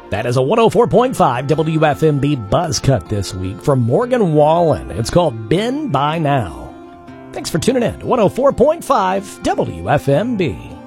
That is a 104.5 WFMB buzz cut this week from Morgan Wallen. It's called Been By Now. Thanks for tuning in to 104.5 WFMB.